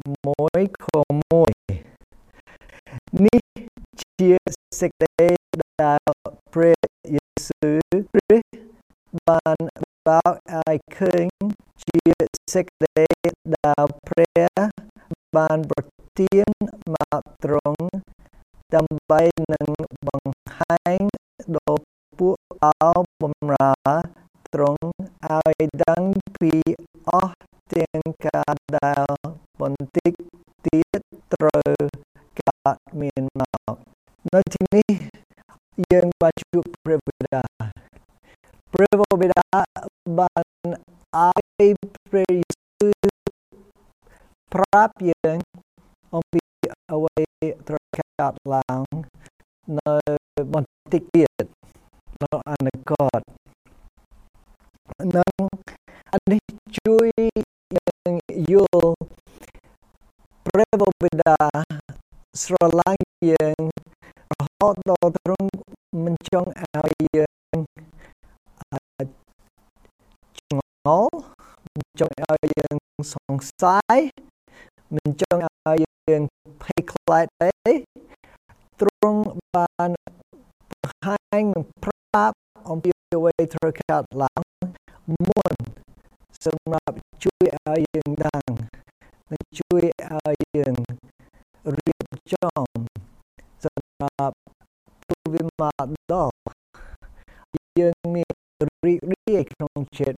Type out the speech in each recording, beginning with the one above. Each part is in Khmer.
មួយខមួយនេះជាសេចក្តីដែលព្រះយេស៊ូវគ្រីស្ទបានបើកឲ្យឃើញជាសេចក្តីដែលព្រះបានប្រទានមកទ្រង់ដើម្បីនឹងបង្ហាញដល់ពួកអោបម្រើទ្រង់ឲ្យដឹងពីអស់ទាំងការដែលបន្តិចទៀតត្រូវកើតមានមកនៅទីនេះយើងបានជួបព្រះបិតាបានឲ្យព្រះយេស៊ូវប្រាប់យើងអំពីអ្វីត្រូវកើតឡើងនៅបន្តិចទៀតនៅអនាគតនឹងនេះជួយយើងយល់ព្រះបិតាស្រឡាញ់យើងរហូតដល់ទ្រង់មិនចង់ឲ្យយើងឆ្ងល់មិនចង់ឲ្យយើងសង្ស័យមិនចង់ឲ្យយើងភ័យខ្លាចទេទ្រង់បានបង្ហាញនិងប្រាប់អំពីអ្វីត្រូវកើតឡើងមុនសម្រាប់ជួយឲ្យយើងដឹងនិងជួយឲ្យយើងរៀបចំសម្រាប់ទូវិមាដល់យើងមានរីករាយក្នុងចិត្ត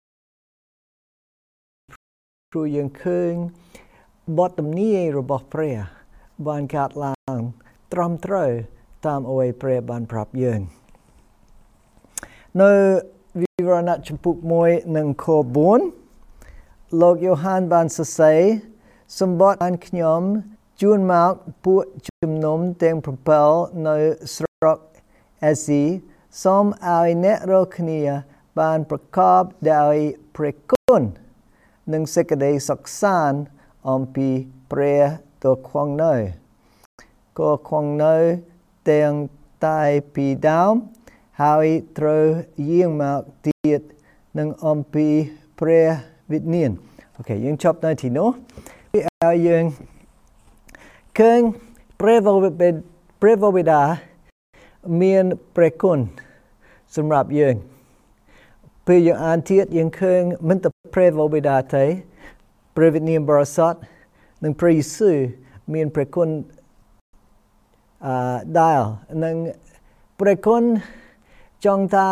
ព្រោះយើងឃើញបទទំនាយរបស់ព្រះបានកើតឡើងត្រឹមត្រូវតាមអ្វីព្រះបានប្រាប់យើងនៅវិវរណៈចំពុក1និងខ4លោកយ៉ូហានបានសរសេរសម្បត្តិអានខ្ញុំជួនមកពួកជំនុំទាំង7នៅស្រុកអេស៊ីសូមឲ្យអ្នករាល់គ្នាបានប្រកបដោយព្រះគុណនិងសេចក្តីសុខសាន្តអំពីព្រះដ៏ខ្វងនៅក៏ខ្វងនៅទាំងតែពីដើមហើយត្រូវយាងមកទៀតនឹងអំពីព្រះវិញ្ញាណអូខេយើងចប់នៅទីនោះឲ្យយើងឃើញព្រះបិតាមានព្រះគុណសម្រាប់យើងពេលយើងអានទៀតយើងឃើញមិនតែព្រះបិតាទេព្រះវិញ្ញាណបរិសុទ្ធនិងព្រះយេស៊ូវមានព្រះគុណដែលនឹងព្រះគុណចង់ថា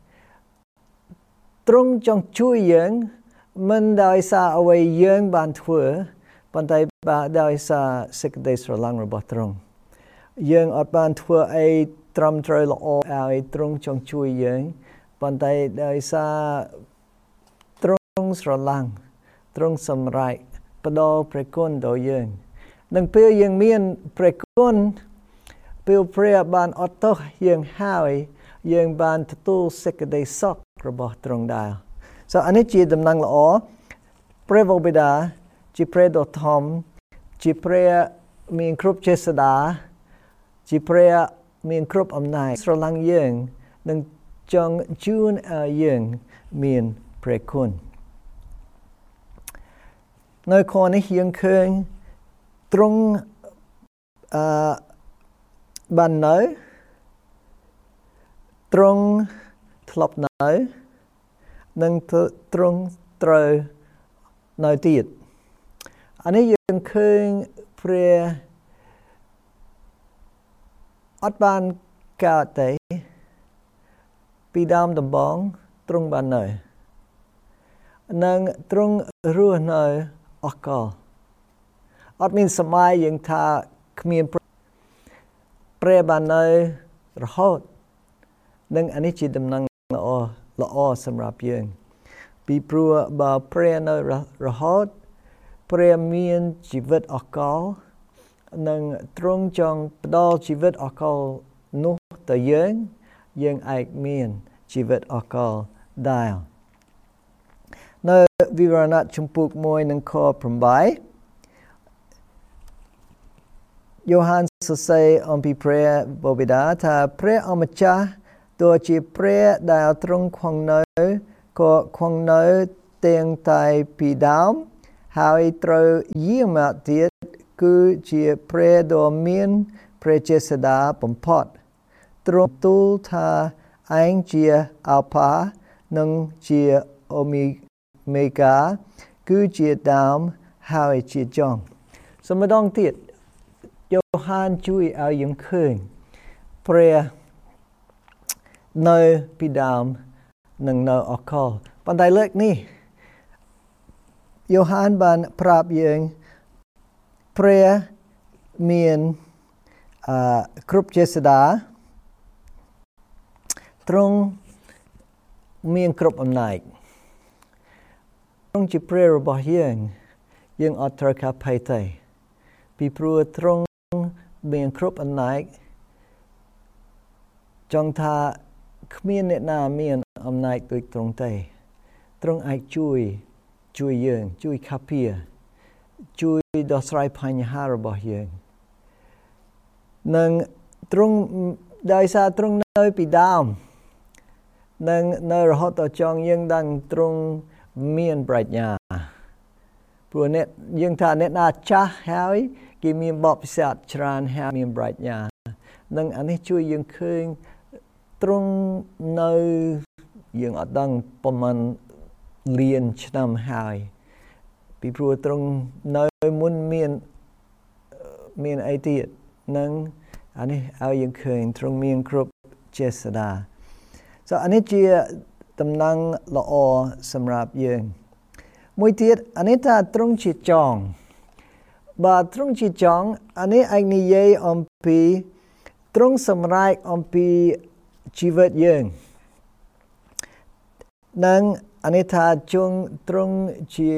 ទ្រង់ចង់ជួយយើងមិនដោយសារអ្វីយើងបានធ្វើប៉ុន្តែដោយសារសេចក្តីស្រឡាញ់របស់ទ្រង់យើងអត់បានធ្វើអីត្រឹមត្រូវល្អឲ្យទ្រង់ចង់ជួយយើងប៉ុន្តែដោយសារទ្រង់ស្រឡាញ់ទ្រង់សម្រេចផ្ដល់ព្រះគុណដល់យើងនិងពេលយើងមានព្រះគុណពេលព្រះបានអត់ទោសយើងហើយយើងបានទទួលសេចក្តីសុខរបស់ទ្រង់ដែរអានេះជាដំណឹងល្អព្រះបិតាជាព្រះដ៏ធំជាព្រះមានគ្រប់ចេស្តាជាព្រះមានគ្រប់អំណាចស្រឡាញ់យើងនិងចង់ជូនឲ្យយើងមានព្រះគុណនៅខនេះយើងឃើញទ្រង់បាននៅទ្រង់ធ្លាប់នៅនិងទ្រង់ត្រូវនៅទៀតអានេះយើងឃើញព្រះអត់បានកើតទេពីដើមដំបូងទ្រង់បាននៅនិងទ្រង់រស់នៅអកលអត់មានសម័យយើងថាគ្មានព្រះបាននៅរហូតនិងអានេះជាដំណឹងល្អសម្រាប់យើងពីព្រោះបើព្រះនៅរហូតព្រះមានជីវិតអកលនិងទ្រង់ចង់ផ្ដល់ជីវិតអកលនោះទៅយើងអាចមានជីវិតអកលដែរនៅវិវរណៈចំពុក1និងខ8យ៉ូហានសរសេរអំពីព្រះបិតាថាព្រះអម្ចាស់ទោះជាព្រះដែលទ្រង់ខ្វងនៅក៏ខ្វងនៅទាំងតែពីដើមហើយត្រូវយាមមកទៀតគឺជាព្រះដ៏មានព្រះចេស្តាបំផុតទ្រង់ទូលថាឯងជាអាល់ផានិងជាអូមេហ្កាគឺជាដើមហើយជាចុងសូមម្ដងទៀតយ៉ូហានជួយឲ្យយើងឃើញព្រះនៅពីដើមនិងនៅអកលប៉ុន្តែលើកនេះយ៉ូហានបានប្រាប់យើងព្រះមានគ្រប់ចេស្តាទ្រង់មានគ្រប់អំណាចទ្រង់ជាព្រះរបស់យើងអត់ត្រូវការភ័យទេពីព្រោះទ្រង់មានគ្រប់អំណាចចង់ថាគ្មានអ្នកណាមានអំណាចដូចទ្រង់ទេទ្រង់អាចជួយយើងជួយខាពារជួយដោះស្រាយបញ្ហារបស់យើងនិងទ្រង់ដោយសារទ្រង់នៅពីដើមនិងនៅរហូតដល់ចុងយើងដឹងទ្រង់មានប្រាជ្ញាព្រោះយើងថាអ្នកណាចាស់ហើយគេមានបទពិសោធន៍ច្រើនហើយមានប្រាជ្ញានិងអានេះជួយយើងឃើញទ្រង់នៅយើងអត់ដឹងប្រហែលលានឆ្នាំហើយពីព្រោះទ្រង់នៅមុនមានអីទៀតនិងអានេះឲ្យយើងឃើញទ្រង់មានគ្រប់ចេស្តាអានេះជាតំណែងល្អសម្រាប់យើងមួយទៀតអានេះថាទ្រង់ជាចងបើទ្រង់ជាចងអានេះអាចនិយាយអំពីទ្រង់សម្រេចអំពីជីវិតយើងនិងអានេះថាទ្រង់ជា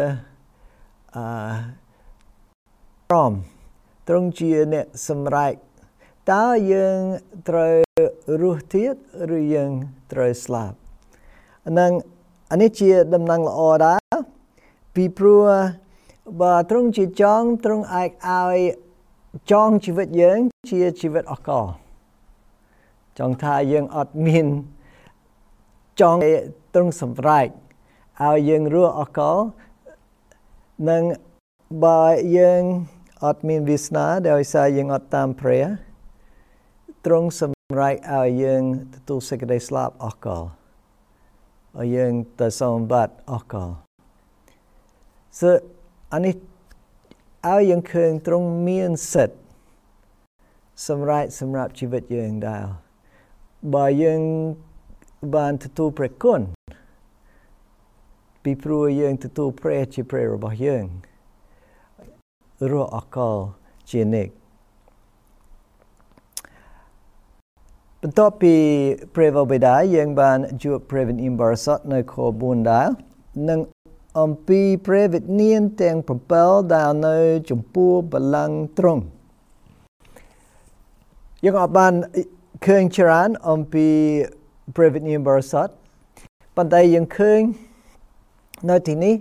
ទ្រង់ជាអ្នកសម្រេចតើយើងត្រូវរស់ទៀតឬយើងត្រូវស្លាប់និងអានេះជាដំណឹងល្អដែរពីព្រោះបើទ្រង់ជាចងទ្រង់អាចឲ្យចងជីវិតយើងជាជីវិតអកលចង់ថាយើងអត់មានចងទ្រង់សម្រេចឲ្យយើងរស់អកលនិងបើយើងអត់មានវាសនាដោយសារយើងអត់តាមព្រះទ្រង់សម្រេចឲ្យយើងទទួលសេចក្តីស្លាប់អកលឲ្យយើងទៅសម្បត្តិអកលអានេះឲ្យយើងឃើញទ្រង់មានសិទ្ធិសម្រាប់ជីវិតយើងដែរបើយើងបានទទួលព្រះគុណពីព្រោះយើងទទួលព្រះជាព្រះរបស់យើងរស់អកលជានិច្ចបន្ទាប់ពីព្រះវរបិតាយើងបានជួបព្រះវិញ្ញាណបរិសុទ្ធនៅខ4ដែរនិងអំពីព្រះវិញ្ញាណទាំង7ដែលនៅចំពោះបល្ល័ង្កទ្រង់យើងអត់បានឃើញច្រើនអំពីព្រះវិញ្ញាណបរិសុទ្ធប៉ុន្តែយើងឃើញនៅទីនេះ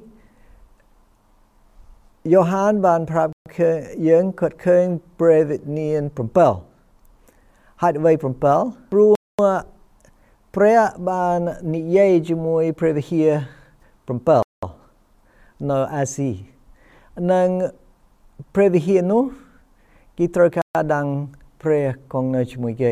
យ៉ូហានបានប្រាប់យើងគាត់ឃើញព្រះវិញ្ញាណ7ហេតុអ្វី7ព្រោះព្រះបាននិយាយជាមួយព្រះវិហារ7នៅអាស៊ីនិងព្រះវិហារនោះគេត្រូវការដឹងព្រះគង់នៅជាមួយគេ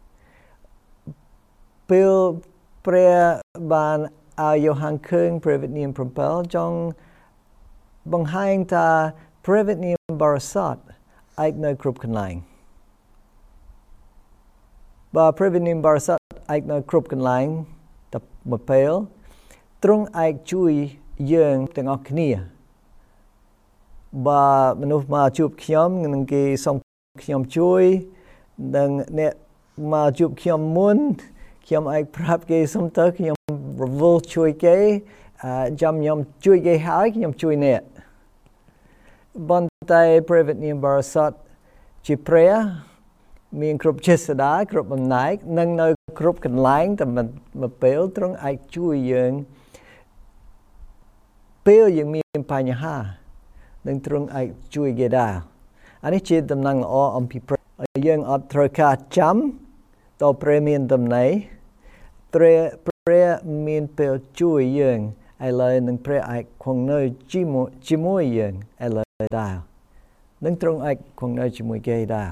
ពេលព្រះបានឲ្យយ៉ូហានឃើញព្រះវិញ្ញាណ7ចង់បង្ហាញថាព្រះវិញ្ញាណបរិសុទ្ធអាចនៅគ្រប់កន្លែងបើព្រះវិញ្ញាណបរិសុទ្ធអាចនៅគ្រប់កន្លែងតែមួយពេលទ្រង់អាចជួយយើងទាំងអស់គ្នាបើមនុស្សមកជួបខ្ញុំនឹងគេសុំខ្ញុំជួយនិងអ្នកមកជួបខ្ញុំមុនខ្ញុំអាចប្រាប់គេសុំទៅខ្ញុំរវល់ជួយគេចាំខ្ញុំជួយគេហើយខ្ញុំជួយអ្នកប៉ុន្តែព្រះវិញ្ញាណបរិសុទ្ធជាព្រះមានគ្រប់ចេស្តាគ្រប់អំណាចនិងនៅគ្រប់កន្លែងតែមួយពេលទ្រង់អាចជួយយើងពេលយើងមានបញ្ហានឹងទ្រង់អាចជួយគេដែរអានេះជាដំណឹងល្អអំពីព្រះយើងអត់ត្រូវការចាំតើព្រះមានដំណេកព្រះមានពេលជួយយើងឥឡូវនឹងព្រះអាចគង់នៅជាមួយយើងឥឡូវដែរនឹងទ្រង់អាចគង់នៅជាមួយគេដែរ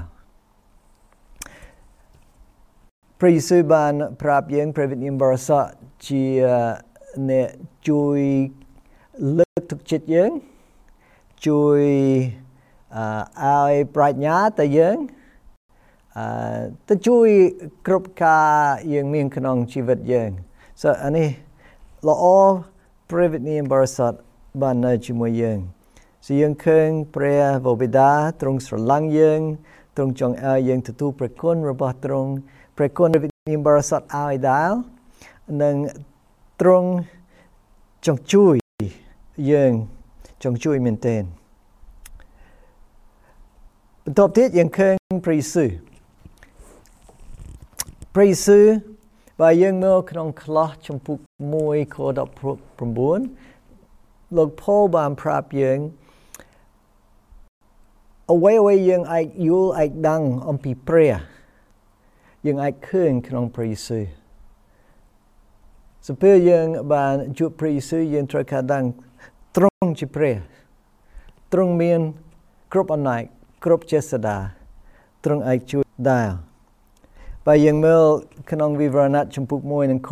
ព្រះយេស៊ូវបានប្រាប់យើងព្រះវិញ្ញាណបរិសុទ្ធជាអ្នកជួយលើកទឹកចិត្តយើងជួយឲ្យប្រាជ្ញាទៅយើងទៅជួយគ្រប់ការយើងមានក្នុងជីវិតយើងអានេះល្អព្រះវិញ្ញាណបរិសុទ្ធបាននៅជាមួយយើងយើងឃើញព្រះវរបិតាទ្រង់ស្រឡាញ់យើងទ្រង់ចង់ឲ្យយើងទទួលព្រះគុណរបស់ទ្រង់ព្រះគុណវិញ្ញាណបរិសុទ្ធឲ្យដែរនិងទ្រង់ចង់ជួយយើងចង់ជួយមែនទែនបន្ទាប់ទៀតយើងឃើញព្រះយេស៊ូវបើយើងមើលក្នុងខឡោះចំពុក1ខ19លោកប៉ូលបានប្រាប់យើងអ្វីយើងអាចយល់អាចដឹងអំពីព្រះយើងអាចឃើញក្នុងព្រះយេស៊ូវពេលយើងបានជួបព្រះយេស៊ូវយើងត្រូវការដឹងទ្រង់ជាព្រះទ្រង់មានគ្រប់អំណាចគ្រប់ចេស្តាទ្រង់អាចជួយដែរបើយើងមើលក្នុងវិវរណៈចំពុក1និងខ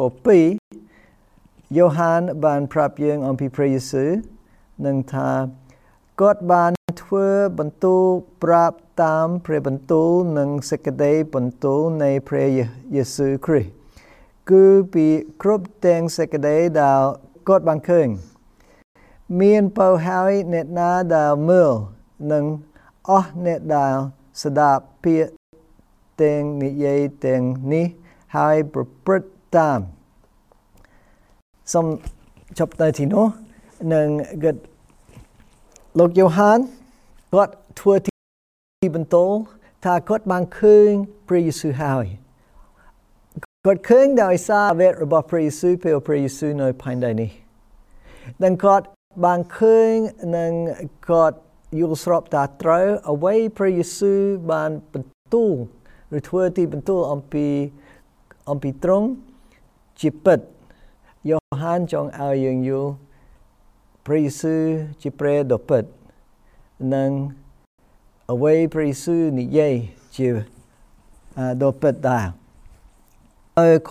2យ៉ូហានបានប្រាប់យើងអំពីព្រះយេស៊ូវនឹងថាគាត់បានធ្វើបន្ទូលប្រាប់តាមព្រះបន្ទូលនិងសេចក្តីបន្ទូលនៃព្រះយេស៊ូវគ្រីស្ទគឺពីគ្រប់ទាំងសេចក្តីដែលគាត់បានឃើញមានពរហើយអ្នកណាដែលមើលនិងអស់អ្នកដែលស្ដាប់ពាក្យទាំងនិយាយទាំងនេះហើយប្រព្រឹត្តតាមសូមចប់តែទីនោះនឹងលោកយ៉ូហានគាត់ធ្វើទីបន្ទូលថាគាត់បានឃើញព្រះយេស៊ូវហើយគាត់ឃើញដោយសារវេទរបស់ព្រះយេស៊ូវពេលព្រះយេស៊ូវនៅផែនដីនេះនិងគាត់បានឃើញនិងគាត់យល់ស្របថាត្រូវអ្វីព្រះយេស៊ូវបានបន្ទូលឬធ្វើទីបន្ទូលអំពីទ្រង់ជាពិតយ៉ូហានចង់ឲ្យយើងយល់ព្រះយេស៊ូវជាព្រះដ៏ពិតនិងអ្វីព្រះយេស៊ូវនិយាយជាដ៏ពិតដែរខ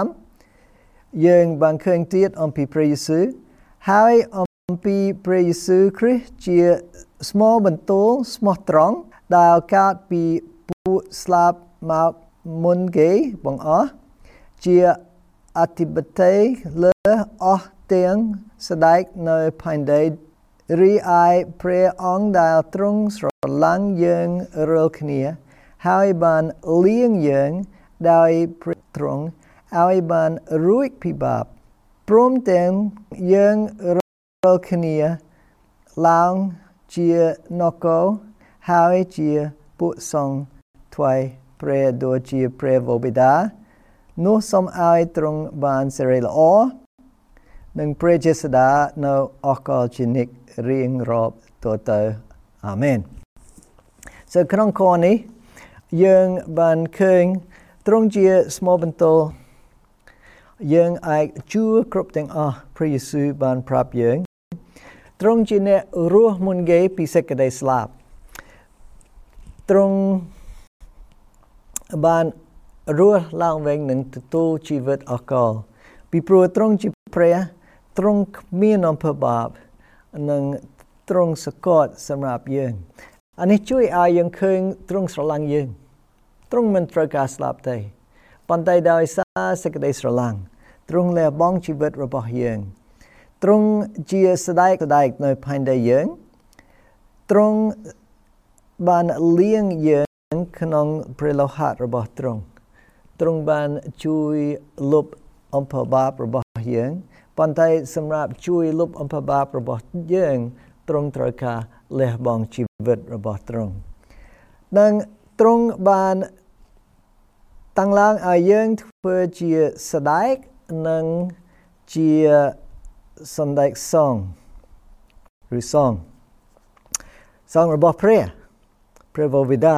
5យើងបានឃើញទៀតអំពីព្រះយេស៊ូវហើយអំពីព្រះយេស៊ូវគ្រីស្ទជាស្មោះបន្ទូលស្មោះត្រង់ដែលកើតពីពួកស្លាប់មកមុនគេបងអស់ជាអធិបតីលើអស់ទាំងស្ដេចនៅផែនដីរីឯព្រះអង្គដែលទ្រង់ស្រឡាញ់យើងរាល់គ្នាហើយបានលៀងយើងដោយព្រះទ្រង់ឲ្យបានរួចពីបាបព្រមទាំងយើងរាល់គ្នាឡើងជានគរហើយជាពួកសង្ឃថ្វាយព្រះដូចជាព្រះវរបិតានោះសូមឲ្យទ្រង់បានសេរីល្អនិងព្រះចេស្តានៅអកលជានិច្ចរៀងរាប់តទៅអាមែនក្នុងខនេះយើងបានឃើញទ្រង់ជាស្មោះបន្ទូលយើងអាចជួគ្រប់ទាំងអស់ព្រះយេស៊ូវបានប្រាប់យើងទ្រង់ជាអ្នករស់មុនគេពីសេចក្តីស្លាប់ទ្រង់បានរស់ឡើងវិញនឹងទទួលជីវិតអកលពីព្រោះទ្រង់ជាព្រះទ្រង់គ្មានអំពើបាបនិងទ្រង់សក្តិសម្រាប់យើងអានេះជួយឲ្យយើងឃើញទ្រង់ស្រឡាញ់យើងទ្រង់មិនត្រូវការស្លាប់ទេប៉ុន្តែដោយសារសេចក្តីស្រឡាញ់ទ្រង់លះបង់ជីវិតរបស់យើងទ្រង់ជាស្ដេចនៅផែនដីយើងទ្រង់បានលៀងយើងក្នុងព្រះលោហៈរបស់ទ្រង់ទ្រង់បានជួយលុបអំពើបាបរបស់យើងប៉ុន្តែសម្រាប់ជួយលុបអំពើបាបរបស់យើងទ្រង់ត្រូវការលះបង់ជីវិតរបស់ទ្រង់និងទ្រង់បានតាំងឡើងឲ្យយើងធ្វើជាស្ដេចនិងជាសម្ដេចសង្ឃឬសង្ឃរបស់ព្រះវរបិតា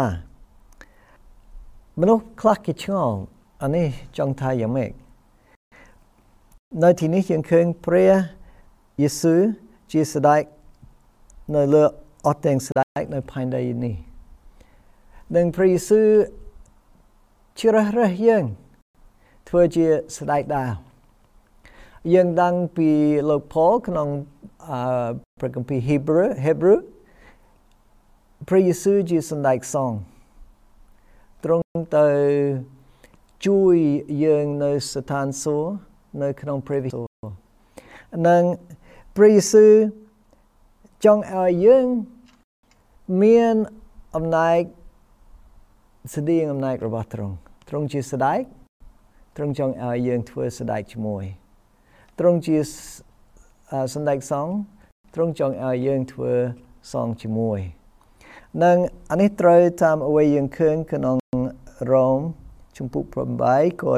មនុស្សខ្លះគេឆ្ងល់អានេះចង់ថាយ៉ាងម៉េចនៅទីនេះយើងឃើញព្រះយេស៊ូជាស្ដេចនៅលើអត់ទាំងស្ដេចនៅផែនដីនេះនិងព្រះយេស៊ូជ្រើសរើសយើងធ្វើជាស្ដេចដែរយើងដឹងពីលោកប៉ូលក្នុងព្រះគម្ពីរ Hebrew ព្រះយេស៊ូជាស្ដេចសង្ឃទ្រង់ទៅជួយយើងនៅស្ថានសួគ៌នៅក្នុងព្រះវិហារនិងព្រះយេស៊ូចង់ឲ្យយើងមានអំណាចស្តៀងអំណាចរបស់ទ្រង់ជាស្ដេចទ្រង់ចង់ឲ្យយើងធ្វើស្ដេចជាមួយទ្រង់ជាស្ដេចសង្ឃទ្រង់ចង់ឲ្យយើងធ្វើសង្ឃជាមួយនិងអានេះត្រូវតាមអ្វីយើងឃើញក្នុងរ៉ូមជំពូក8ខ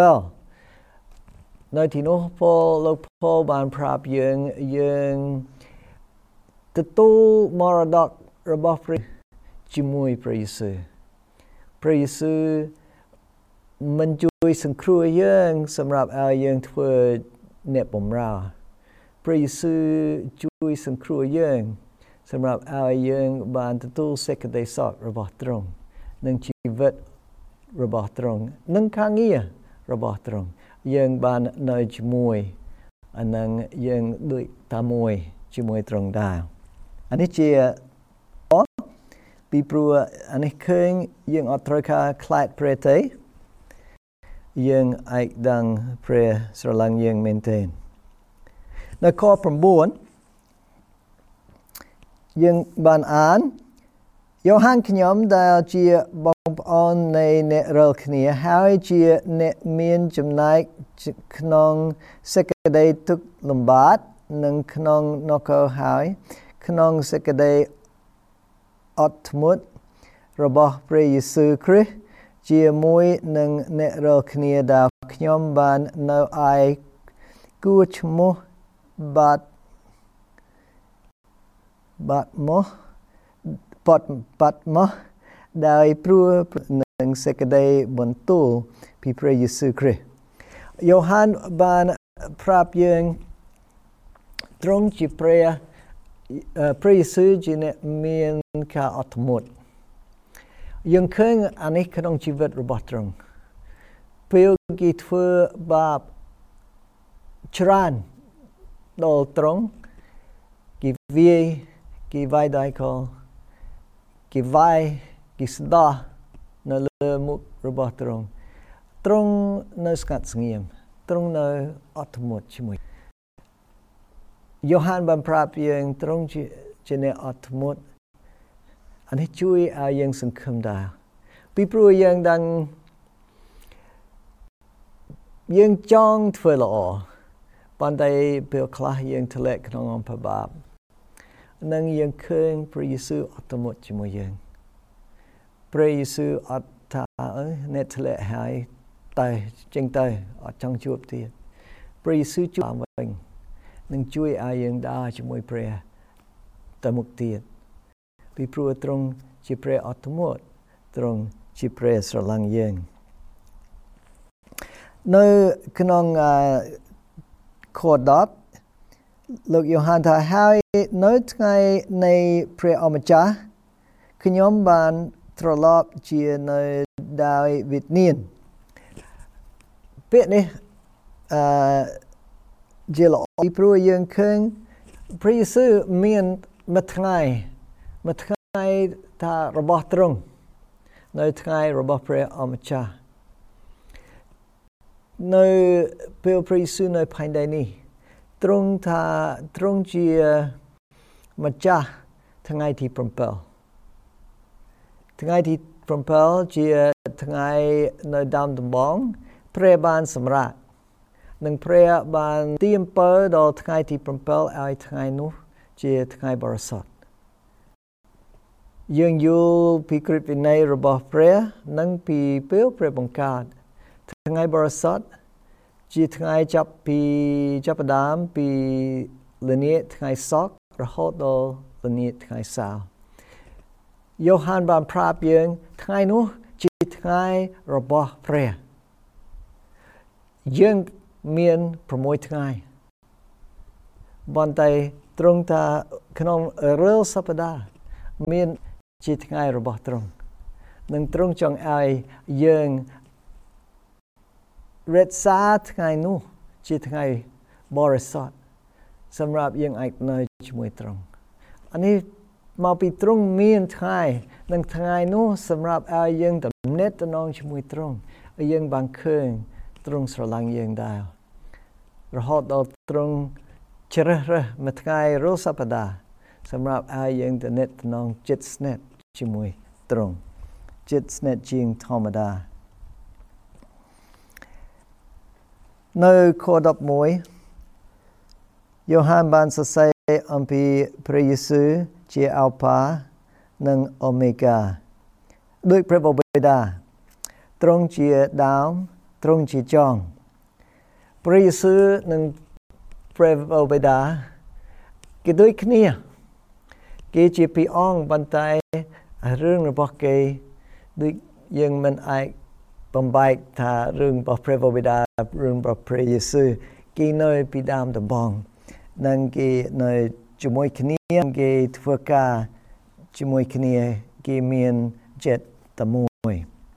17នៅទីនោះលោកប៉ូលបានប្រាប់យើងទទួលមរតករបស់ព្រះជាមួយព្រះយេស៊ូព្រះយេស៊ូមិនជួយសង្គ្រោះយើងសម្រាប់ឲ្យយើងធ្វើអ្នកបម្រើព្រះយេស៊ូជួយសង្គ្រោះយើងសម្រាប់ឲ្យយើងបានទទួលសេចក្តីសុខរបស់ទ្រង់និងជីវិតរបស់ទ្រង់និងការងាររបស់ទ្រង់យើងបាននៅជាមួយនិងយើងដូចតែមួយជាមួយទ្រង់ដែរអានេះជាពីព្រោះអានេះឃើញយើងអត់ត្រូវការខ្លាចព្រះទេយើងអាចដឹងព្រះស្រឡាញ់យើងមែនទែននៅខ9យើងបានអានយ៉ូហានខ្ញុំដែលជាបងប្អូននៃអ្នករាល់គ្នាហើយជាអ្នកមានចំណែកក្នុងសេចក្តីទុក្ខលំបាកនិងក្នុងនគរហើយក្នុងសេចក្តីអត់ធ្មត់របស់ព្រះយេស៊ូវគ្រីស្ទជាមួយនឹងអ្នករាល់គ្នាដែលខ្ញុំបាននៅឯគួរឈ្មោះបាត់មកដោយព្រោះនឹងសេចក្តីបន្ទូលពីព្រះយេស៊ូវគ្រីស្ទយ៉ូហានបានប្រាប់យើងទ្រង់ជាព្រះយេស៊ូវជាអ្នកមានការអត់ធ្មត់យើងឃើញអានេះក្នុងជីវិតរបស់ទ្រង់ពេលគេធ្វើបាបច្រើនដល់ទ្រង់គេវាយដៃកគេវាយគេស្ដោះនៅលើមុខរបស់ទ្រង់នៅស្ងាត់ស្ងៀមទ្រង់នៅអត់ធ្មត់ជាមួយយ៉ូហានបានប្រាប់យើងទ្រង់ជាអ្នកអត់ធ្មត់អានេះជួយឲ្យយើងសង្ឃឹមដែរពីព្រោះយើងដឹងយើងចង់ធ្វើល្អប៉ុន្តែពេលខ្លះយើងធ្លាក់ក្នុងអំពើបាបនិងយើងឃើញព្រះយេស៊ូវអត់ធ្មត់ជាមួយយើងព្រះយេស៊ូវអត់ថាអ្នកធ្លាក់ហើយតែចេញទៅអត់ចង់ជួបទៀតព្រះយេស៊ូវជួយវិញនឹងជួយឲ្យយើងដើរជាមួយព្រះទៅមុខទៀតពីព្រោះទ្រង់ជាព្រះអត់ធ្មត់ទ្រង់ជាព្រះស្រឡាញ់យើងនៅក្នុងខ10លោកយ៉ូហានថាហើយនៅថ្ងៃនៃព្រះអម្ចាស់ខ្ញុំបានត្រឡប់ជានៅដោយវិញ្ញាណពាក្យនេះជាល្អពីព្រោះយើងឃើញព្រះយេស៊ូវមានមួយថ្ងៃថារបស់ទ្រង់នៅថ្ងៃរបស់ព្រះអម្ចាស់នៅពេលព្រះយេស៊ូវនៅផែនដីនេះទ្រង់ជាម្ចាស់ថ្ងៃទី7ថ្ងៃទី7ជាថ្ងៃនៅដើមដំបូងព្រះបានសម្រេចនិងព្រះបានទាមពរដល់ថ្ងៃទី7ឲ្យថ្ងៃនោះជាថ្ងៃបរិសុទ្ធយើងយល់ពីក្រឹតវិន័យរបស់ព្រះនិងពីពេលព្រះបង្កើតថ្ងៃបរិសុទ្ធជាថ្ងៃចាប់ផ្ដើមពីល្ងាចថ្ងៃសុក្ររហូតដល់ល្ងាចថ្ងៃសៅរ៍យ៉ូហានបានប្រាប់យើងថ្ងៃនោះជាថ្ងៃរបស់ព្រះយើងមាន6ថ្ងៃបន្តែទ្រង់ថាក្នុងរាល់សប្តាហ៍មានជាថ្ងៃរបស់ទ្រង់នឹងទ្រង់ចង់ឲ្យយើងរក្សាថ្ងៃនោះជាថ្ងៃបរិសុទ្ធសម្រាប់យើងអាចនៅជាមួយទ្រង់អានេះមកពីទ្រង់មានថ្ងៃនិងថ្ងៃនោះសម្រាប់ឲ្យយើងទំនាក់ទំនងជាមួយទ្រង់ឲ្យយើងបានឃើញទ្រង់ស្រឡាញ់យើងដែររហូតដល់ទ្រង់ជ្រើសរើសមួយថ្ងៃរាល់សប្តាហ៍សម្រាប់ឲ្យយើងទំនាក់ទំនងជិតស្និទ្ធជាមួយទ្រង់ជិតស្និទ្ធជាងធម្មតានៅខ11យ៉ូហានបានសរសេរអំពីព្រះយេស៊ូវជាអាល់ផានិងអូមេហ្គាដោយព្រះបិតាទ្រង់ជាដើមទ្រង់ជាចុងព្រះយេស៊ូវនិងព្រះបិតាគេដូចគ្នាគេជាពីរអង្គប៉ុន្តែរឿងរបស់គេដូចយើងមិនអាចបំបែកថារឿងរបស់ព្រះបិតារឿងរបស់ព្រះយេស៊ូវគេនៅពីដើមដំបូងនិងគេនៅជាមួយគ្នាគេធ្វើការជាមួយគ្នាគេមានចិត្តតែមួយ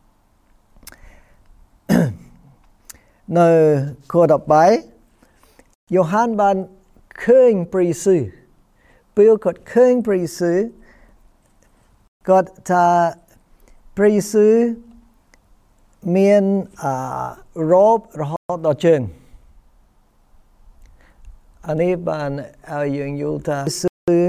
នៅខ13យ៉ូហានបានឃើញព្រះយេស៊ូវពេលគាត់ឃើញព្រះយេស៊ូវគាត់ថាព្រះយេស៊ូវមានរ៉ូបរហូតដល់ជើងអានេះបានឲ្យយើងយល់ថាយេស៊ូវ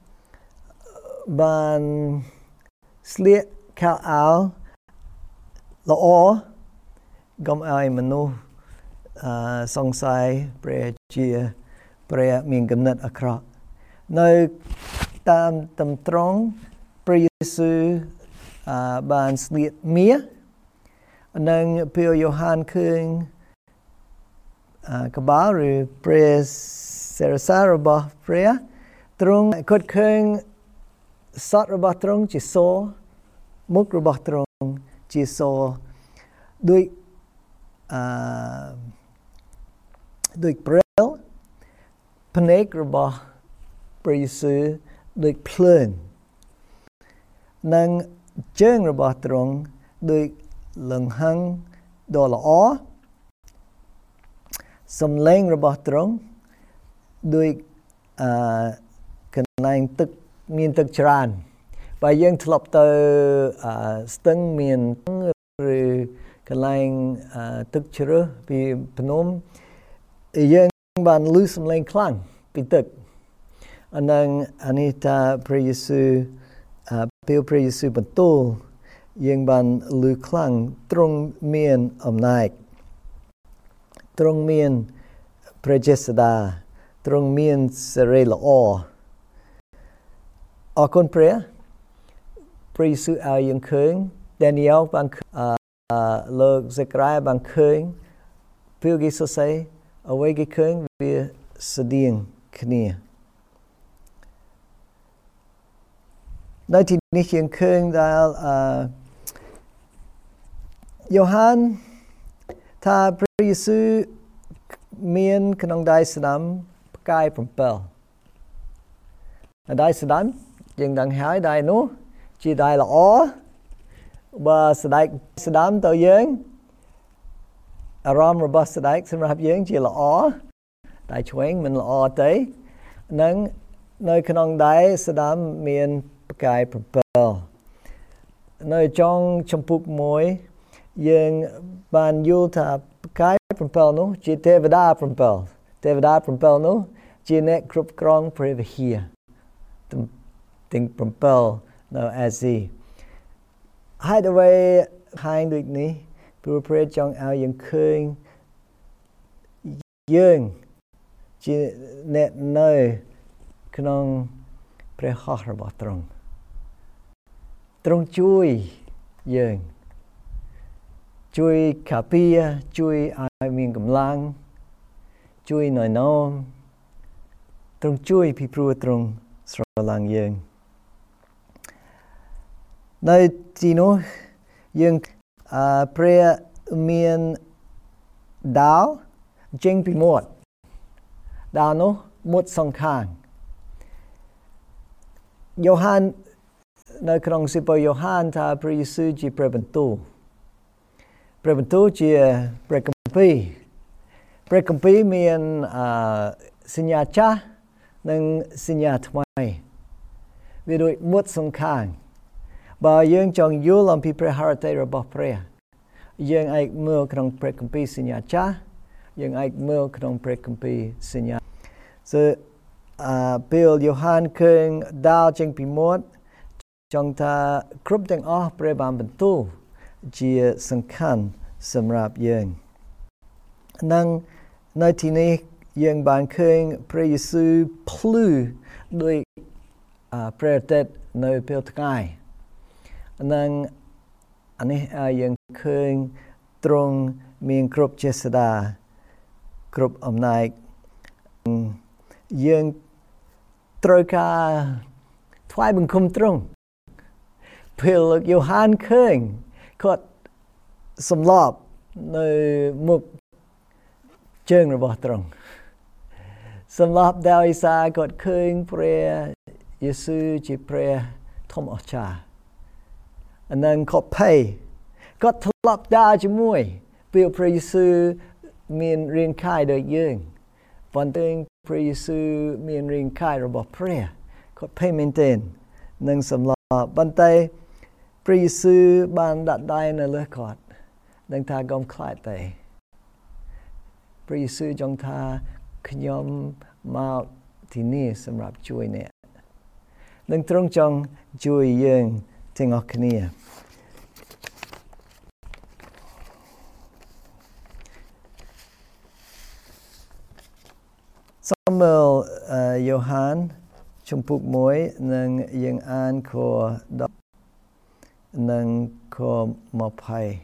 បានស្លៀកខោអាវល្អកុំឲ្យមនុស្សសង្ស័យព្រះជាព្រះមានគំនិតអាក្រក់នៅតាមតំត្រង់ព្រះយេស៊ូវបានស្លៀកមាសនិងពេលយ៉ូហានឃើញកបាលឬព្រះសិរសារបស់ព្រះទ្រង់គាត់ឃើញសតរបស់ទ្រង់ជាសមុខរបស់ទ្រង់ជាសដូចព្រិលភ្នែករបស់ព្រះយេស៊ូវដូចភ្លើងនិងជើងរបស់ទ្រង់ដូចលង្ហឹងដ៏ល្អសំឡេងរបស់ទ្រង់ដូចកន្លែងទឹកមានទឹកច្រើនបើយើងធ្លាប់ទៅស្ទឹងមានឬកន្លែងទឹកជ្រៅពីភ្នំយើងបានឮសំឡេងខ្លាំងពីទឹកអានេះថាព្រះយេស៊ូវពេលព្រះយេស៊ូវបន្ទូលយើងបានឮខ្លាំងទ្រង់មានអំណាចទ្រង់មានព្រះចេស្តាទ្រង់មានសេរីល្អអរគុណព្រះយេស៊ូវឲ្យយើងឃើញដានីយ៉ែលបានលោកសេក្រាយបានឃើញពេលគេសរសេរអ្វីគេឃើញវាស្តៀងគ្នានៅទីនេះយើងឃើញដែលយ៉ូហានថាព្រះយេស៊ូវមានក្នុងដៃស្ដាំផ្កាយ7ដៃស្ដាំយើងដឹងហើយដៃនោះជាដៃល្អបើស្ដាំទៅយើងអារម្មណ៍របស់ស្ដេចសម្រាប់យើងជាល្អដៃឆ្វេងមិនល្អទេនឹងនៅក្នុងដៃស្ដាំមានផ្កាយ7នៅចុងចម្ពោះ1យើងបានយល់ថាផ្កាយ7នោះជាទេវតា7នោះជាអ្នកគ្រប់គ្រងព្រះវិហារទាំង7នៅអាស៊ីហើយដើម្បីហាញដូចនេះព្រោះព្រះចង់ឲ្យយើងឃើញយើងជាអ្នកនៅក្នុងព្រះហស្ថរបស់ទ្រង់ជួយយើងជួយការពារជួយឲ្យមានកម្លាំងជួយណែនាំទ្រង់ជួយពីព្រោះទ្រង់ស្រឡាញ់យើងនៅទីនោះយើងព្រះមានដាវចេញពីមាត់ដាវនោះមុតសងខាងយ៉ូហាននៅក្នុងសិភៅយ៉ូហានថាព្រះយេស៊ូវជាព្រះបន្ទូលព្រះបន្ទូលជាព្រះគម្ពីរព្រះគម្ពីរមានសញ្ញាចាស់និងសញ្ញាថ្មីវាដូចមុតសងខាងបើយើងចង់យល់អំពីព្រះハរតីរបស់ព្រះយើងអាចមើលក្នុងព្រះគម្ពីរសញ្ញាចាស់យើងអាចមើលក្នុងព្រះគម្ពីរសញ្ញាពេលយ៉ូហានឃើញដាល់ចេញពីមាត់ចង់ថាគ្រប់ទាំងអស់ព្រះបានបន្ទូលជាសំខាន់សម្រាប់យើងនិងនៅទីនេះយើងបានឃើញព្រះយេស៊ូវភ្លឺដោយព្រះអាទិត្យនៅពេលថ្ងៃនិងនេះយើងឃើញទ្រង់មានគ្រប់ចេស្តាគ្រប់អំណាចយើងត្រូវការថ្វាយបង្គំទ្រង់ពេលលោកយ៉ូហានឃើញគាត់សម្លាប់នៅមុខជើងរបស់ទ្រង់សម្លាប់ដោយសារគាត់ឃើញព្រះយេស៊ូវជាព្រះធំអស្ចារ្យនិងគាត់ភ័យគាត់ធ្លាប់ដើរជាមួយពេលព្រះយេស៊ូវមានរាងកាយដូចយើងប៉ុន្តែព្រះយេស៊ូវមានរាងកាយរបស់ព្រះគាត់ភ័យមែនទែននឹងសម្លាប់ប៉ុន្តែព្រះយេស៊ូវបានដាក់ដៃនៅលើគាត់នឹងថាកុំខ្លាចទេព្រះយេស៊ូវចង់ថាខ្ញុំមកទីនេះសម្រាប់ជួយអ្នកនឹងទ្រង់ចង់ជួយយើងទាំងអស់គ្នាសូមមើលយ៉ូហានជំពូក1និងយើងអានខ10និងខ20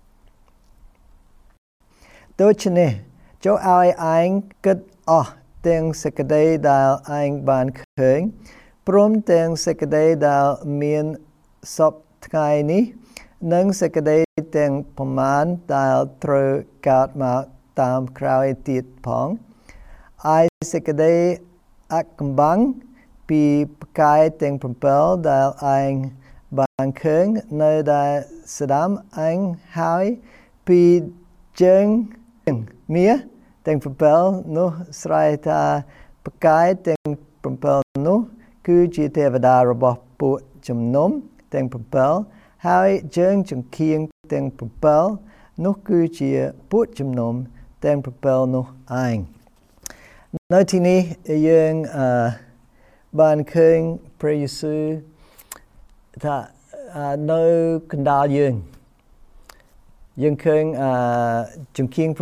ដូច្នេះចូលឲ្យឯងគិតអស់ទាំងសេចក្តីដែលឯងបានឃើញព្រមទាំងសេចក្តីដែលមានសពថ្ងៃនេះនិងសេចក្តីទាំងប្រមាណដែលត្រូវកើតមកតាមក្រោយទៀតផងឯសេចក្តីអាក់កំបាំងពីផ្កាយទាំង7ដែលឯងបានឃើញនៅដែលស្ដាំឯងហើយពីជើងមាសទាំង7នោះស្រែកថាផ្កាយទាំង7នោះគឺជាទេវតារបស់ពួកជំនុំទាំង7ហើយជើងចង្កៀងទាំង7នោះគឺជាពួកជំនុំទាំង7នោះឯងនៅទីនេះយើងបានឃើញព្រះយេស៊ូវថានៅកណ្ដាលយើងឃើញចង្កៀង7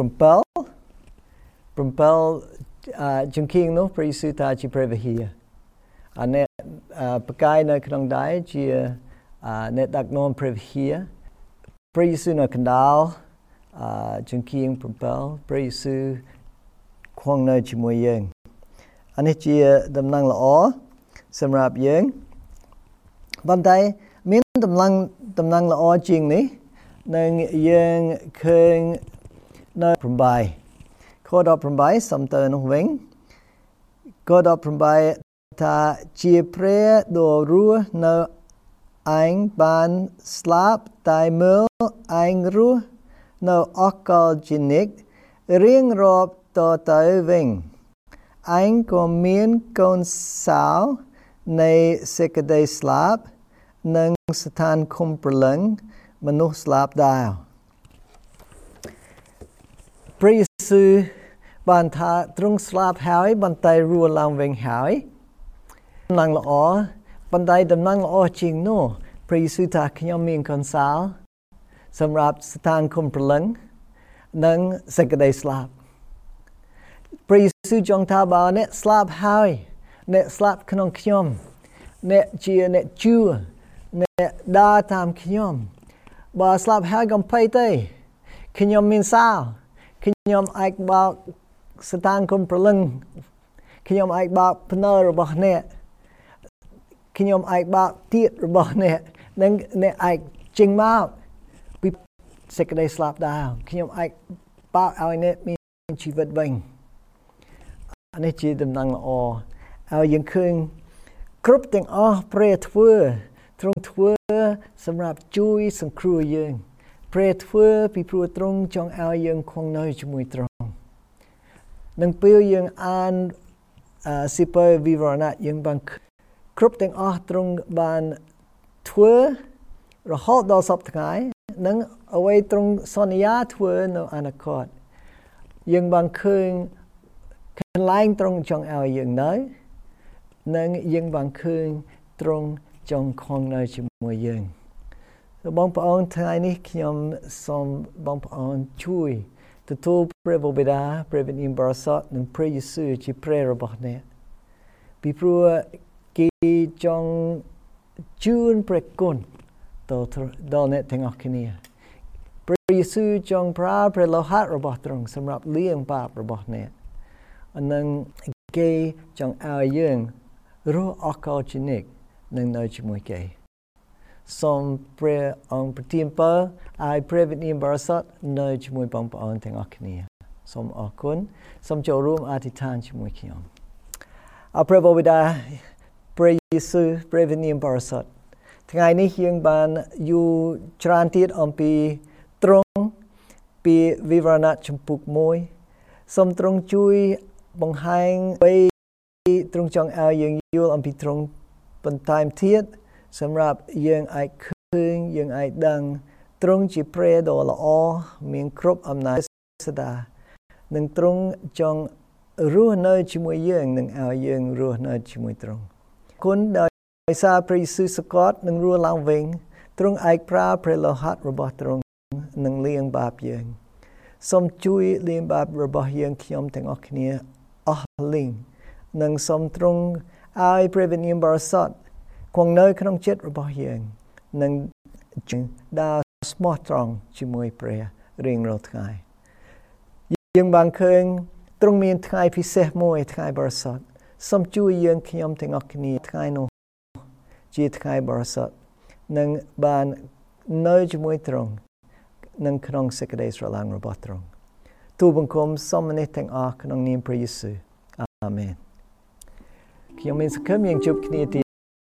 ចង្កៀងនោះព្រះយេស៊ូវថាជាព្រះវិហារអ្នកផ្កាយនៅក្នុងដៃជាអ្នកដឹកនាំព្រះវិហារព្រះយេស៊ូវនៅកណ្ដាលចង្កៀង7ព្រះយេស៊ូវគង់នៅជាមួយយើងនេះជាដំណឹងល្អសម្រាប់យើងប៉ុន្តែមានដំណឹងល្អជាងនេះនឹងយើងឃើញនៅ8ខ18សំទៅនោះវិញខ18ថាជាព្រះដ៏រស់នៅឯងបានស្លាប់តែមើលឯងរស់នៅអកលជានិច្ចរៀងរាប់តទៅវិញឯងក៏មានកូនសោនៃសេចក្តីស្លាប់និងស្ថានឃុំព្រលឹងមនុស្សស្លាប់ដែរព្រះយេស៊ូវបានថាទ្រង់ស្លាប់ហើយបន្តែរស់ឡើងវិញហើយដំណឹងល្អប៉ុន្តែដំណឹងល្អជាងនោះព្រះយេស៊ូវថាខ្ញុំមានកូនសោសម្រាប់ស្ថានឃុំព្រលឹងនិងសេចក្តីស្លាប់ព្រះយេស៊ូវចង់ថាបើអ្នកស្លាប់ហើយអ្នកស្លាប់ក្នុងខ្ញុំអ្នកជាអ្នកជឿអ្នកដើរតាមខ្ញុំបើស្លាប់ហើយកុំភ័យទេខ្ញុំមានសោខ្ញុំអាចបើកស្ថានគុំព្រលឹងខ្ញុំអាចបើកភ្នែករបស់អ្នកខ្ញុំអាចបើកទៀតរបស់អ្នកនិងអ្នកអាចចេញមកពីសេចក្តីស្លាប់ដែរខ្ញុំអាចបើកឲ្យអ្នកមានជីវិតវិញอันนี้ជាដំណឹងល្អឲ្យយើងឃើញគ្រប់ទាំងអស់ព្រះធ្វើទ្រង់ធ្វើសម្រាប់ជួយសង្គ្រោះយើងព្រះធ្វើពីព្រោះទ្រង់ចង់ឲ្យយើងគង់នៅជាមួយទ្រង់នឹងពេលយើងអានសិភៅវិវរណៈយើងបានគ្រប់ទាំងអស់ទ្រង់បានធ្វើរហូតដល់សពថ្ងៃនិងអ្វីទ្រង់សន្យាធ្វើនៅអនាគតយើងបានឃើញកន្លែងទ្រង់ចង់ឲ្យយើងនៅនិងយើងបានឃើញទ្រង់ចង់គង់នៅជាមួយយើងបងប្អូនថ្ងៃនេះខ្ញុំសូមបងប្អូនជួយទទួលព្រះបិតាព្រះវិញ្ញាណបរិសុទ្ធនិងព្រះយេស៊ូវជាព្រះរបស់អ្នកពីព្រោះគេចង់ជូនព្រះគុណដល់អ្នកទាំងអស់គ្នាព្រះយេស៊ូវចង់ប្រើព្រះលោហៈរបស់ទ្រង់សម្រាប់លាងបាបរបស់អ្នកនិងគេចង់ឲ្យយើងរស់អកលជានិច្ចនឹងនៅជាមួយគេសូមព្រះអង្គប្រទានពរឲ្យព្រះវិញ្ញាណបរិសុទ្ធនៅជាមួយបងប្អូនទាំងអស់គ្នាសូមអរគុណសូមចូលរួមអធិដ្ឋានជាមួយខ្ញុំអរព្រះបិតាព្រះយេស៊ូវព្រះវិញ្ញាណបរិសុទ្ធថ្ងៃនេះយើងបានយូរច្រើនទៀតអំពីទ្រង់ពីវិវរណៈចំពុក1សូមទ្រង់ជួយបង្ហាញពីទ្រង់ចង់ឲ្យយើងយល់អំពីទ្រង់បន្ថែមទៀតសម្រាប់យើងអាចឃើញយើងអាចដឹងទ្រង់ជាព្រះដ៏ល្អមានគ្រប់អំណាចសដានិងទ្រង់ចង់រស់នៅជាមួយយើងនិងឲ្យយើងរស់នៅជាមួយទ្រង់គុណដោយសារព្រះយេស៊ូវសកត់នឹងរស់ឡើងវិញទ្រង់អាចប្រើព្រះលោហៈរបស់ទ្រង់នឹងលាងបាបយើងសូមជួយលាងបាបរបស់យើងខ្ញុំទាំងអស់គ្នាអស់លីងនិងសូមទ្រង់ឲ្យព្រះវិញ្ញាណបរិសុទ្ធគង់នៅក្នុងចិត្តរបស់យើងនិងដើរស្មោះត្រង់ជាមួយព្រះរៀងរាល់ថ្ងៃយើងបានឃើញទ្រង់មានថ្ងៃពិសេសមួយថ្ងៃបរិសុទ្ធសូមជួយយើងខ្ញុំទាំងអស់គ្នាថ្ងៃនោះជាថ្ងៃបរិសុទ្ធនិងបាននៅជាមួយទ្រង់និងក្នុងសេចក្តីស្រឡាញ់របស់ទ្រង់ទូលបង្គំសូមនេះទាំងអស់ក្នុងនាមព្រះយេស៊ូវអាមែនខ្ញុំមានសង្ឃឹមយើងជួបគ្នា